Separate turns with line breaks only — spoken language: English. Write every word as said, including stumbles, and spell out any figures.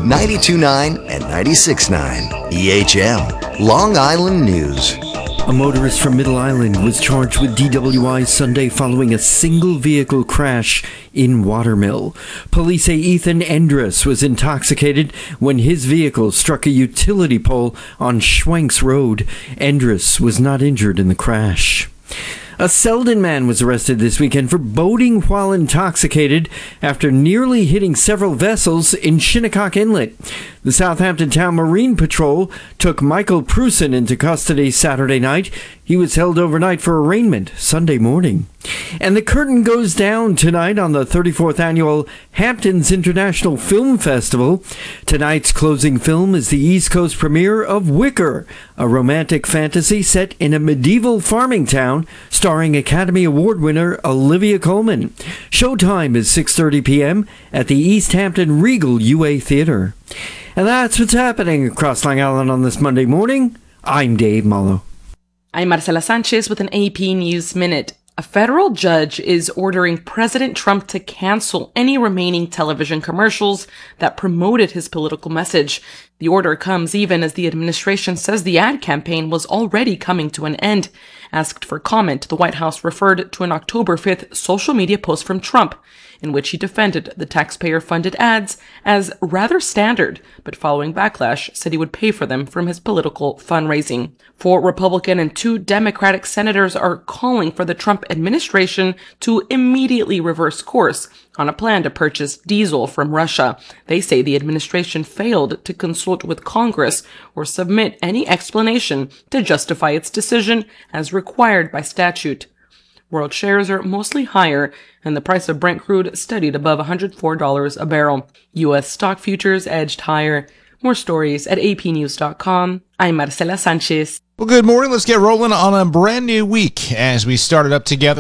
ninety-two point nine and ninety-six point nine. E H M, Long Island News.
A motorist from Middle Island was charged with D W I Sunday following a single-vehicle crash in Watermill. Police say Ethan Endress was intoxicated when his vehicle struck a utility pole on Schwenks Road. Endress was not injured in the crash. A Selden man was arrested this weekend for boating while intoxicated after nearly hitting several vessels in Shinnecock Inlet. The Southampton Town Marine Patrol took Michael Prusen into custody Saturday night. He was held overnight for arraignment Sunday morning. And the curtain goes down tonight on the thirty-fourth annual Hamptons International Film Festival. Tonight's closing film is the East Coast premiere of Wicker, a romantic fantasy set in a medieval farming town starring Academy Award winner Olivia Colman. Showtime is six thirty p.m. at the East Hampton Regal U A Theatre. And that's what's happening across Long Island on this Monday morning. I'm Dave Mallow.
I'm Marcela Sanchez with an A P News Minute. A federal judge is ordering President Trump to cancel any remaining television commercials that promoted his political message. The order comes even as the administration says the ad campaign was already coming to an end. Asked for comment, the White House referred to an October fifth social media post from Trump, in which he defended the taxpayer-funded ads as rather standard, but following backlash, said he would pay for them from his political fundraising. Four Republican and two Democratic senators are calling for the Trump administration to immediately reverse course on a plan to purchase diesel from Russia. They say the administration failed to consult with Congress or submit any explanation to justify its decision as required by statute. World shares are mostly higher, and the price of Brent crude steadied above one hundred four dollars a barrel. U S stock futures edged higher. More stories at a p news dot com. I'm Marcela Sanchez.
Well, good morning. Let's get rolling on a brand new week as we started up together.